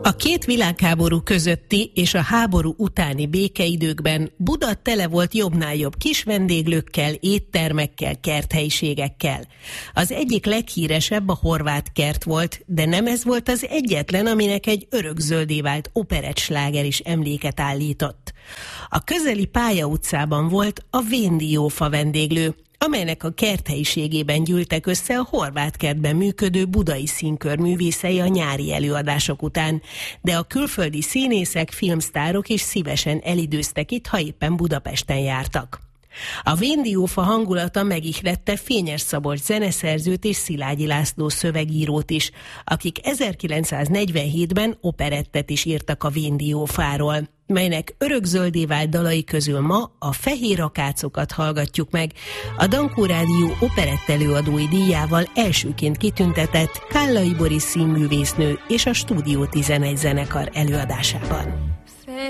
A két világháború közötti és a háború utáni békeidőkben Buda tele volt jobbnál jobb kis vendéglőkkel, éttermekkel, kerthelyiségekkel. Az egyik leghíresebb a Horváth kert volt, de nem ez volt az egyetlen, aminek egy örökzöldé vált operettsláger is emléket állított. A közeli Pálya utcában volt a Vén-diófa vendéglő, amelynek a kerthelyiségében gyűltek össze a Horváth kertben működő budai színkör művészei a nyári előadások után, de a külföldi színészek, filmsztárok is szívesen elidőztek itt, ha éppen Budapesten jártak. A Vén-diófa hangulata megihlette Fényes Szabolcs zeneszerzőt és Szilágyi László szövegírót is, akik 1947-ben operettet is írtak a Vén-diófáról, melynek örökzöldé vált dalai közül ma a Fehér akácokat hallgatjuk meg, a Dankó Rádió operett előadói díjával elsőként kitüntetett Kállai Boris színművésznő és a Stúdió 11 zenekar előadásában.